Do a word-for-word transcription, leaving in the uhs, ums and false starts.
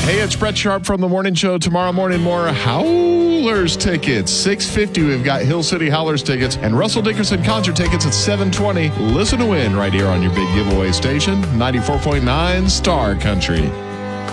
Hey, it's Brett Sharp from The Morning Show. Tomorrow morning, more Howlers tickets. six fifty, we've got Hill City Howlers tickets and Russell Dickerson concert tickets at seven twenty. Listen to win right here on your big giveaway station, ninety-four point nine Star Country.